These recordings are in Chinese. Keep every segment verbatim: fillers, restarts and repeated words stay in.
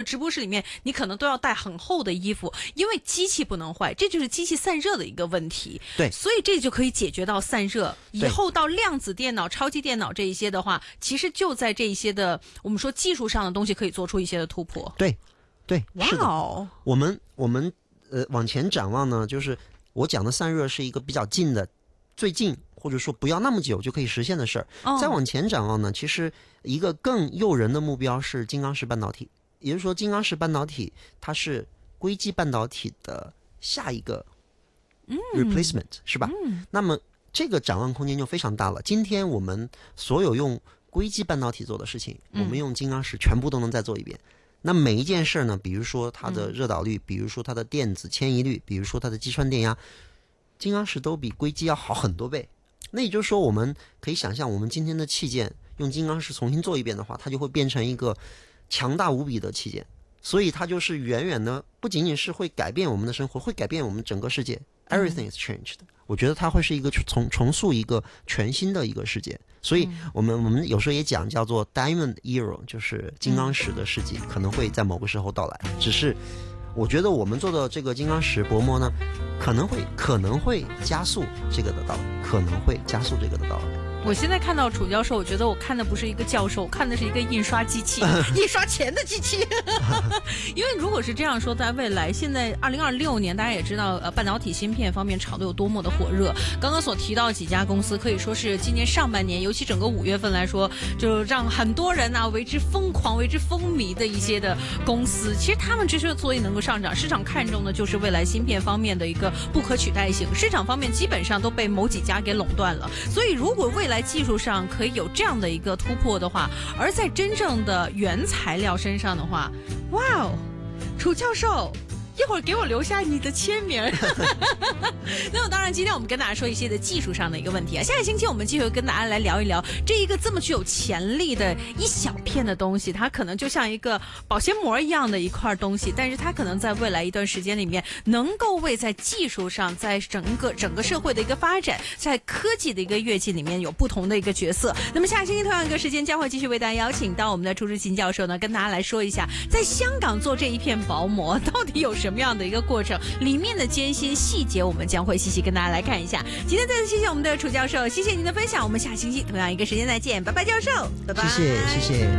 直播室里面你可能都要带很厚的衣服，因为机器不能坏，这就是机器散热的一个问题。 对， 所以这就可以解决到散热。以后到量子电脑、超级电脑这一些的话，其实就在这一些的我们说技术上的东西可以做出一些的突破。 对，对，是的。 哇， 我们我们呃往前展望呢，就是我讲的散热是一个比较近的，最近或者说不要那么久就可以实现的事儿。 哦、 再往前展望呢，其实一个更诱人的目标是金刚石半导体，也就是说金刚石半导体它是硅基半导体的下一个 replacement、嗯、是吧、嗯、那么这个展望空间就非常大了。今天我们所有用硅基半导体做的事情、嗯、我们用金刚石全部都能再做一遍。那每一件事呢，比如说它的热导率、嗯、比如说它的电子迁移率，比如说它的击穿电压，金刚石都比硅基要好很多倍。那也就是说，我们可以想象，我们今天的器件用金刚石重新做一遍的话，它就会变成一个强大无比的器件。所以它就是远远的，不仅仅是会改变我们的生活，会改变我们整个世界。Everything is changed、嗯、我觉得它会是一个重重塑一个全新的一个世界。所以我们、嗯、我们有时候也讲叫做 Diamond Era， 就是金刚石的世纪、嗯、可能会在某个时候到来。只是我觉得我们做的这个金刚石薄膜呢，可能会可能会加速这个的到来，可能会加速这个的到来。 我现在看到楚教授，我觉得我看的不是一个教授，我看的是一个印刷机器，印刷钱的机器。因为如果是这样说，在未来，现在二零二六年，大家也知道，呃，半导体芯片方面炒得有多么的火热。刚刚所提到几家公司，可以说是今年上半年，尤其整个五月份来说，就让很多人啊为之疯狂、为之风靡的一些的公司。其实他们之所以能够上涨，市场看重的就是未来芯片方面的一个不可取代性。市场方面基本上都被某几家给垄断了。所以，如果未来技术上可以有这样的一个突破的话，而在真正的原材料身上的话，哇哦，楚教授一会儿给我留下你的签名。那么当然今天我们跟大家说一些的技术上的一个问题啊，下个星期我们继续跟大家来聊一聊这一个这么具有潜力的一小片的东西，它可能就像一个保鲜膜一样的一块东西，但是它可能在未来一段时间里面能够为在技术上，在整个整个社会的一个发展，在科技的一个跃进里面有不同的一个角色。那么下个星期同样一个时间将会继续为大家邀请到我们的楚志勤教授呢，跟大家来说一下在香港做这一片薄膜到底有什么样的一个过程，里面的艰辛细节我们将会细细跟大家来看一下。今天再次谢谢我们的楚教授，谢谢您的分享，我们下星期同样一个时间再见，拜拜教授，拜拜。 谢谢谢谢。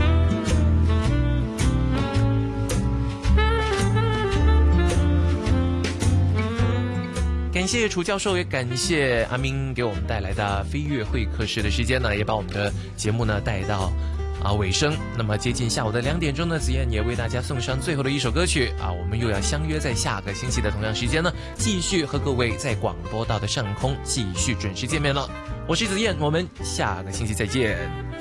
感谢楚教授，也感谢阿明给我们带来的飞跃会客室的时间呢，也把我们的节目呢带到啊尾声。那么接近下午的两点钟呢，子燕也为大家送上最后的一首歌曲啊，我们又要相约在下个星期的同样时间呢，继续和各位在广播道的上空继续准时见面了。我是子燕，我们下个星期再见。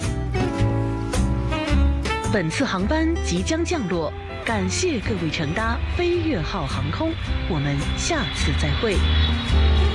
本次航班即将降落，感谢各位乘搭飞跃号航空，我们下次再会。